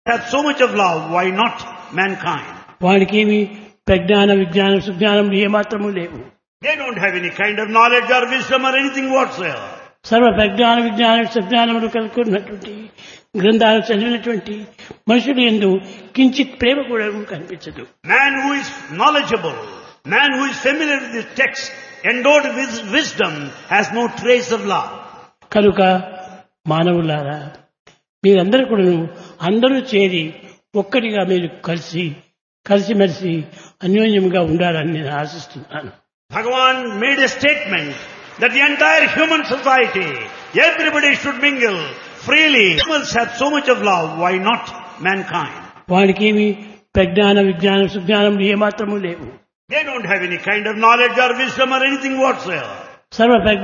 have so much of love, why not mankind? వాడికేమి ప్రజ్ఞాన విజ్ఞానం సుజ్ఞానములు ఏమాత్రము లేవు. They don't have any kind of knowledge or wisdom or anything whatsoever. సర్వ ప్రజ్ఞాన విజ్ఞాన సుజ్ఞానములు కలుగుకున్నటువంటి గ్రంథాలు చదివినటువంటి మనుషులు యందు కించిత్ ప్రేమ కూడా కనిపించదు. Man who is knowledgeable, man who is familiar with this text, endowed with wisdom, has no trace of love. కనుక మానవులారా మీరందరూ కూడా అందరూ చేరి ఒక్కటిగా మీరు కలిసిమెలిసి అన్యోన్యంగా ఉండాలని నేను ఆశిస్తున్నాను. Bhagavan made a statement that the entire human society, everybody should mingle freely. Humans have so much of love, why not mankind? వాడికేమి ప్రజ్ఞాన విజ్ఞానం సుజ్ఞానములు ఏమాత్రము లేవు. They don't have any kind of knowledge or wisdom or anything whatsoever. సర్వ